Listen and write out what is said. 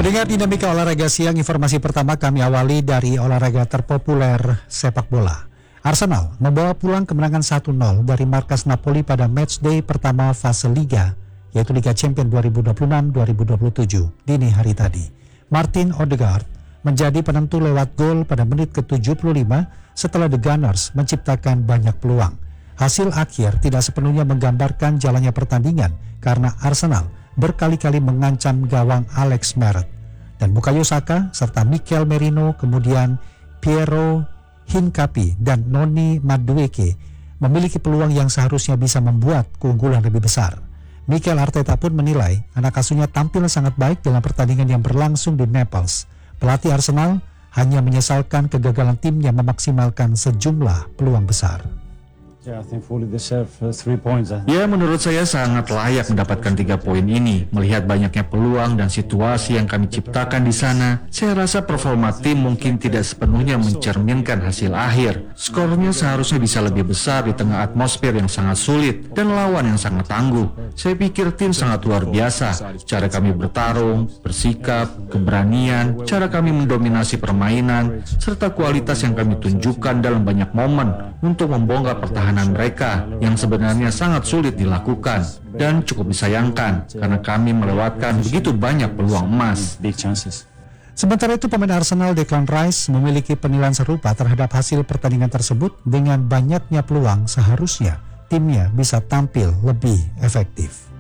Pendengar Dinamika Olahraga Siang, informasi pertama kami awali dari olahraga terpopuler sepak bola. Arsenal membawa pulang kemenangan 1-0 dari markas Napoli pada matchday pertama fase Liga, yaitu Liga Champions 2026-2027 dini hari tadi. Martin Odegaard menjadi penentu lewat gol pada menit ke-75 setelah The Gunners menciptakan banyak peluang. Hasil akhir tidak sepenuhnya menggambarkan jalannya pertandingan karena Arsenal berkali-kali mengancam gawang Alex Meret dan Bukayo Saka serta Mikel Merino, kemudian Piero Hincapié dan Noni Madueke memiliki peluang yang seharusnya bisa membuat keunggulan lebih besar. Mikel Arteta pun menilai anak asuhnya tampil sangat baik dalam pertandingan yang berlangsung di Naples. Pelatih Arsenal hanya menyesalkan kegagalan timnya memaksimalkan sejumlah peluang besar. Ya, menurut saya sangat layak mendapatkan 3 poin ini. Melihat banyaknya peluang dan situasi yang kami ciptakan di sana, saya rasa performa tim mungkin tidak sepenuhnya mencerminkan hasil akhir. Skornya seharusnya bisa lebih besar di tengah atmosfer yang sangat sulit dan lawan yang sangat tangguh. Saya pikir tim sangat luar biasa. Cara kami bertarung, bersikap, keberanian, cara kami mendominasi permainan, serta kualitas yang kami tunjukkan dalam banyak momen untuk membongkar pertahanan mereka yang sebenarnya sangat sulit dilakukan dan cukup disayangkan karena kami melewatkan begitu banyak peluang emas. Sementara itu, pemain Arsenal Declan Rice memiliki penilaian serupa terhadap hasil pertandingan tersebut. Dengan banyaknya peluang, seharusnya timnya bisa tampil lebih efektif.